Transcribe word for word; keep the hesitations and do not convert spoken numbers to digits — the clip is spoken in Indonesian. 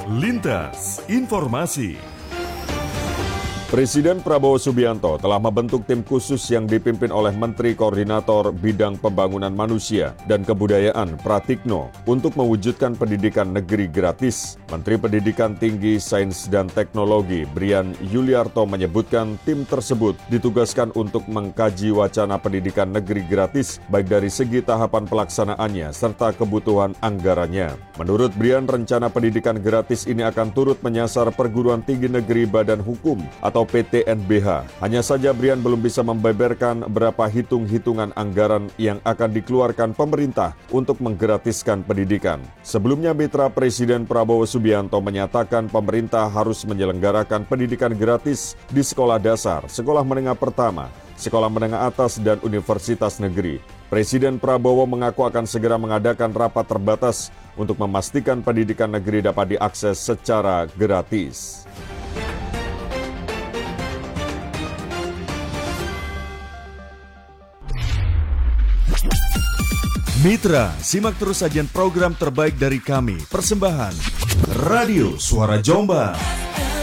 Lintas Informasi. Presiden Prabowo Subianto telah membentuk tim khusus yang dipimpin oleh Menteri Koordinator Bidang Pembangunan Manusia dan Kebudayaan Pratikno untuk mewujudkan pendidikan negeri gratis. Menteri Pendidikan Tinggi, Sains dan Teknologi Brian Yuliarto menyebutkan tim tersebut ditugaskan untuk mengkaji wacana pendidikan negeri gratis baik dari segi tahapan pelaksanaannya serta kebutuhan anggarannya. Menurut Brian, rencana pendidikan gratis ini akan turut menyasar perguruan tinggi negeri Badan Hukum atau P T N B H. Hanya saja Brian belum bisa membeberkan berapa hitung-hitungan anggaran yang akan dikeluarkan pemerintah untuk menggratiskan pendidikan. Sebelumnya, mitra Presiden Prabowo Subianto menyatakan pemerintah harus menyelenggarakan pendidikan gratis di sekolah dasar, sekolah menengah pertama, sekolah menengah atas, dan universitas negeri. Presiden Prabowo mengaku akan segera mengadakan rapat terbatas untuk memastikan pendidikan negeri dapat diakses secara gratis. Mitra, simak terus sajian program terbaik dari kami. Persembahan Radio Suara Jombang.